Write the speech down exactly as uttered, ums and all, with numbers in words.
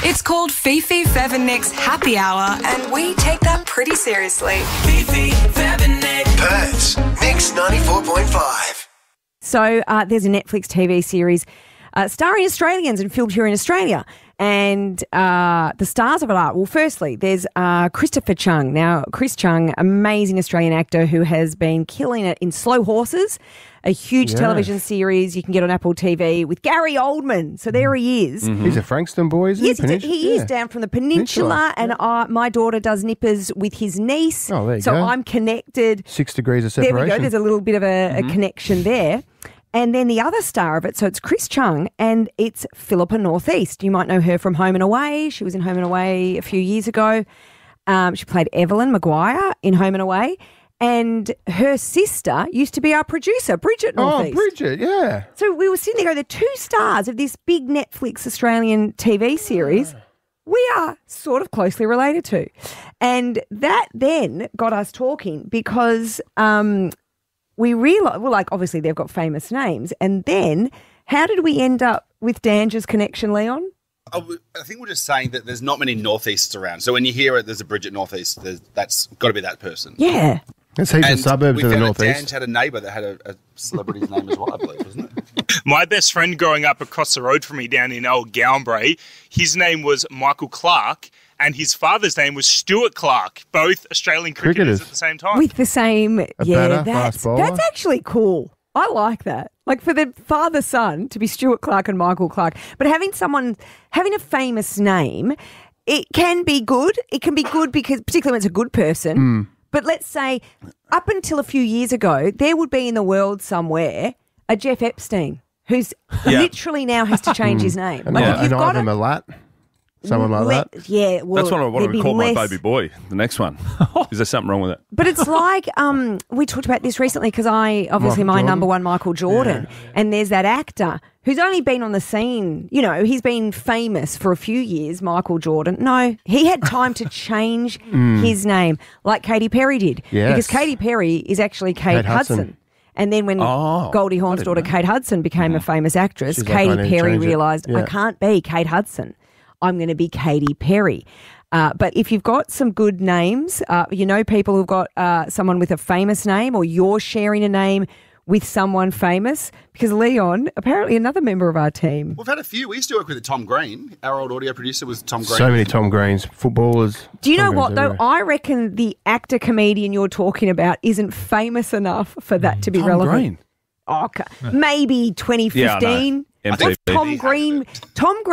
It's called Fifi, Fev and Nick's Happy Hour, and we take that pretty seriously. Fifi, Fev and Nick. Perth's Mix ninety-four point five. So uh, there's a Netflix T V series uh, starring Australians and filmed here in Australia. And uh, the stars of it are, well, firstly, there's uh, Christopher Chung. Now, Chris Chung, amazing Australian actor who has been killing it in Slow Horses, a huge Yeah. television series you can get on Apple T V with Gary Oldman. So there he is. Mm-hmm. He's a Frankston boy, isn't Yes, he? he, he is Yeah. down from the peninsula, Peninsula. and I, my daughter does nippers with his niece. Oh, there you so go. I'm connected. Six degrees of There separation. we go. There's a little bit of a, Mm-hmm. a connection there. And then the other star of it, so it's Chris Chung and it's Philippa Northeast. You might know her from Home and Away. She was in Home and Away a few years ago. Um, she played Evelyn Maguire in Home and Away. And her sister used to be our producer, Bridget Oh, Northeast. Bridget, yeah. So we were sitting there, the two stars of this big Netflix Australian T V series, we are sort of closely related to. And that then got us talking because um, we realised, well, like, obviously they've got famous names. And then how did we end up with Danger's connection, Leon? I w- I think we're just saying that there's not many Northeasts around. So when you hear it, there's a Bridget Northeast, there's, that's got to be that person. Yeah. There's heaps of suburbs we in the found that northeast. Dan's had a neighbour that had a, a celebrity's name as well, I believe, wasn't it? My best friend growing up across the road from me down in Old Galway, his name was Michael Clark and his father's name was Stuart Clark, both Australian cricketers, Cricketers. at the same time. With the same, yeah, batter, that's, fast bowler. that's actually cool. I like that. Like for the father-son to be Stuart Clark and Michael Clark. But having someone, having a famous name, it can be good. It can be good because, particularly when it's a good person. Mm. But let's say up until a few years ago, there would be in the world somewhere a Jeff Epstein who's Yeah. literally now has to change his name. And, Like I- if you've and got Ivan a, Milat, someone like let- that. Yeah, well, That's what I wanted there'd to be call less- my baby boy, the next one. Is there something wrong with it? But it's like, um, we talked about this recently because I, obviously Michael my Jordan. number one, Michael Jordan, and there's that actor who's only been on the scene, you know, he's been famous for a few years, Michael Jordan. No, he had time to change his name like Katy Perry did. Yes. Because Katy Perry is actually Kate, Kate Hudson. Hudson. And then when Oh, Goldie Hawn's I daughter didn't know. Kate Hudson became a famous actress, She's like, I Katy need to Perry change it. realised, I Yeah. can't be Kate Hudson. I'm going to be Katy Perry. Uh, but if you've got some good names, uh, you know people who've got uh, someone with a famous name or you're sharing a name with someone famous, because Leon, apparently another member of our team. We've had a few. We used to work with Tom Green. Our old audio producer was Tom Green. So many Tom Greens, footballers. Do you know Tom what, Greens though? everywhere. I reckon the actor comedian you're talking about isn't famous enough for that to be Tom relevant. Green. Oh, okay. Maybe twenty fifteen. Yeah, I know. M T V. What's Tom Green? Tom Green.